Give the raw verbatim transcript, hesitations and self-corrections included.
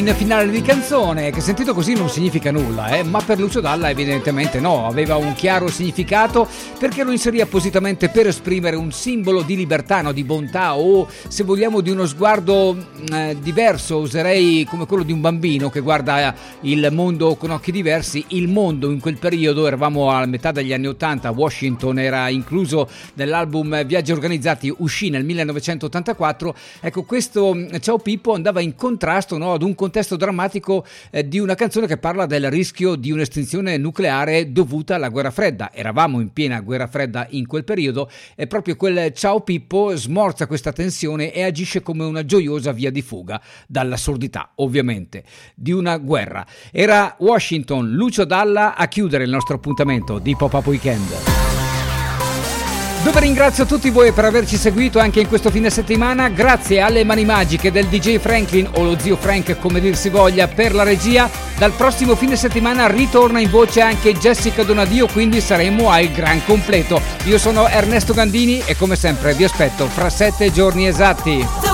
In finale di canzone, che sentito così non significa nulla, eh? Ma per Lucio Dalla evidentemente no, aveva un chiaro significato, perché lo inserì appositamente per esprimere un simbolo di libertà, no? Di bontà, o se vogliamo di uno sguardo eh, diverso, userei come quello di un bambino che guarda il mondo con occhi diversi. Il mondo in quel periodo, eravamo a metà degli anni ottanta, Washington era incluso nell'album Viaggi Organizzati, uscì nel millenovecentottantaquattro. Ecco, questo Ciao Pippo andava in contrasto, no? Ad un contesto drammatico eh, di una canzone che parla del rischio di un'estinzione nucleare dovuta alla guerra fredda. Eravamo in piena guerra fredda in quel periodo e proprio quel Ciao Pippo smorza questa tensione e agisce come una gioiosa via di fuga dall'assurdità, ovviamente, di una guerra. Era Washington, Lucio Dalla, a chiudere il nostro appuntamento di Pop-Up Weekend, dove ringrazio tutti voi per averci seguito anche in questo fine settimana. Grazie alle mani magiche del D J Franklin, o lo zio Frank come dir si voglia, per la regia. Dal prossimo fine settimana ritorna in voce anche Jessica Donadio, quindi saremo al gran completo. Io sono Ernesto Gandini e come sempre vi aspetto fra sette giorni esatti.